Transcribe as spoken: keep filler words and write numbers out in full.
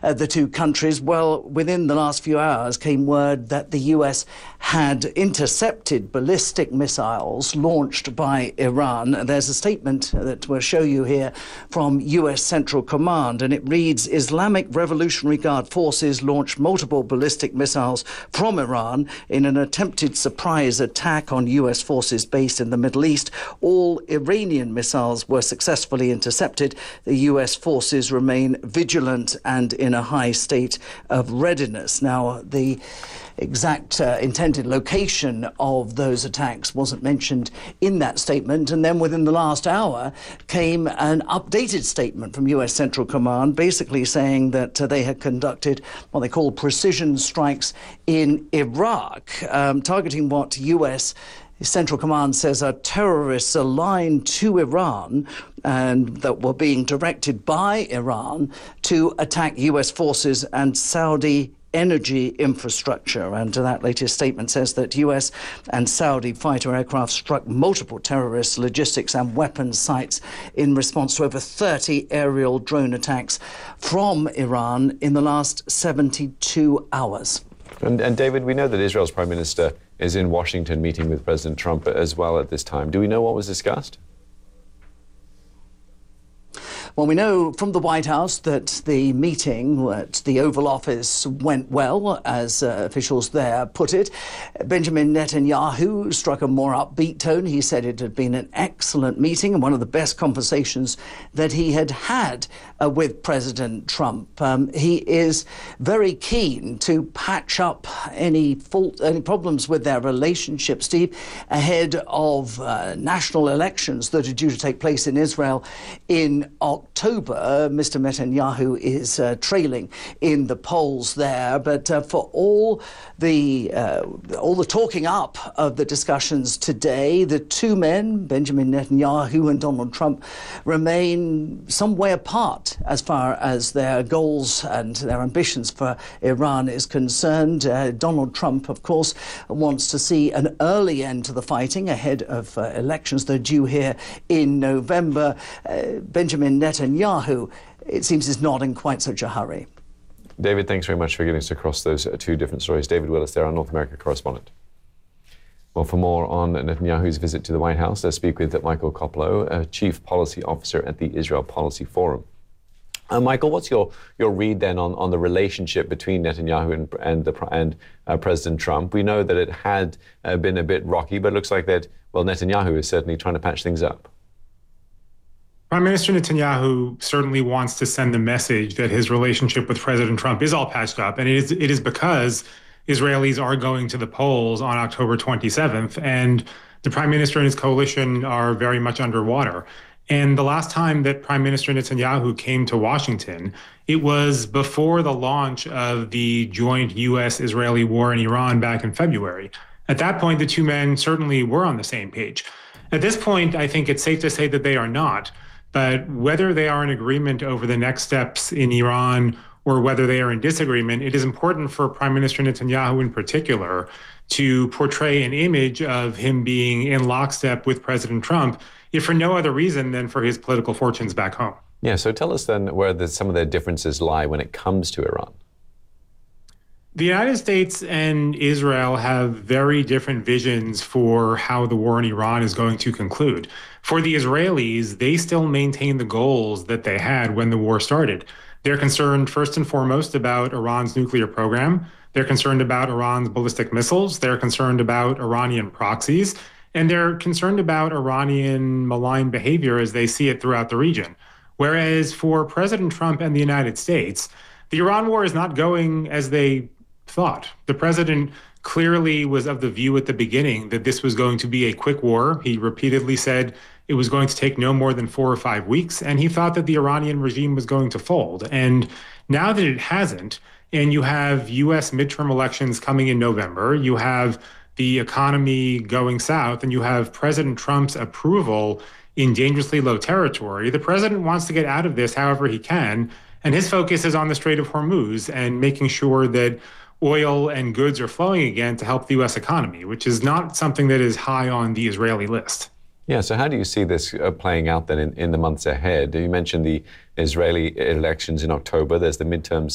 uh, the two countries? Well, within the last few hours came word that the U S had intercepted ballistic missiles launched by Iran. There's a statement that we'll show you here from U S Central Command, and it reads, Islamic Revolutionary Guard forces launched multiple ballistic missiles from Iran in an attempted surprise attack on U S forces based in the Middle East. All Iranian missiles were successfully intercepted. The U S forces remain vigilant and in a high state of readiness. Now, the exact uh, intended location of those attacks wasn't mentioned in that statement. And then within the last hour came an updated statement from U S Central Command, basically saying that uh, they had conducted what they call precision strikes in Iraq, um, targeting what U S Central Command says are terrorists aligned to Iran and that were being directed by Iran to attack U S forces and Saudi energy infrastructure. And that latest statement says that U S and Saudi fighter aircraft struck multiple terrorist logistics and weapons sites in response to over thirty aerial drone attacks from Iran in the last seventy-two hours. And, and David, we know that Israel's Prime Minister is in Washington meeting with President Trump as well at this time. Do we know what was discussed? Well, we know from the White House that the meeting at the Oval Office went well, as uh, officials there put it. Benjamin Netanyahu struck a more upbeat tone. He said it had been an excellent meeting and one of the best conversations that he had had uh, with President Trump. Um, he is very keen to patch up any fault, any problems with their relationship, Steve, ahead of uh, national elections that are due to take place in Israel in October. October, Mister Netanyahu is uh, trailing in the polls there, but uh, for all the uh, all the talking up of the discussions today, the two men, Benjamin Netanyahu and Donald Trump, remain some way apart as far as their goals and their ambitions for Iran is concerned. Uh, Donald Trump, of course, wants to see an early end to the fighting ahead of uh, elections that are due here in November. Uh, Benjamin Netanyahu Netanyahu, it seems, is not in quite such a hurry. David, thanks very much for getting us across those two different stories. David Willis there, our North America correspondent. Well, for more on Netanyahu's visit to the White House, let's speak with Michael Koplow, uh, Chief Policy Officer at the Israel Policy Forum. Uh, Michael, what's your, your read then on, on the relationship between Netanyahu and, and, the, and uh, President Trump? We know that it had uh, been a bit rocky, but it looks like that, well, Netanyahu is certainly trying to patch things up. Prime Minister Netanyahu certainly wants to send the message that his relationship with President Trump is all patched up, and it is it is because Israelis are going to the polls on October twenty-seventh, and the Prime Minister and his coalition are very much underwater. And the last time that Prime Minister Netanyahu came to Washington, it was before the launch of the joint U S-Israeli war in Iran back in February. At that point, the two men certainly were on the same page. At this point, I think it's safe to say that they are not. But whether they are in agreement over the next steps in Iran or whether they are in disagreement, it is important for Prime Minister Netanyahu in particular to portray an image of him being in lockstep with President Trump, if for no other reason than for his political fortunes back home. Yeah, so tell us then where the, some of their differences lie when it comes to Iran. The United States and Israel have very different visions for how the war in Iran is going to conclude. For the Israelis, they still maintain the goals that they had when the war started. They're concerned first and foremost about Iran's nuclear program. They're concerned about Iran's ballistic missiles. They're concerned about Iranian proxies. And they're concerned about Iranian malign behavior as they see it throughout the region. Whereas for President Trump and the United States, the Iran war is not going as they thought. The president clearly was of the view at the beginning that this was going to be a quick war. He repeatedly said it was going to take no more than four or five weeks, and he thought that the Iranian regime was going to fold. And now that it hasn't, and you have U S midterm elections coming in November, you have the economy going south, and you have President Trump's approval in dangerously low territory, the president wants to get out of this however he can, and his focus is on the Strait of Hormuz and making sure that oil and goods are flowing again to help the U S economy, which is not something that is high on the Israeli list. Yeah, so how do you see this uh, playing out then in, in the months ahead? You mentioned the Israeli elections in October. There's the midterms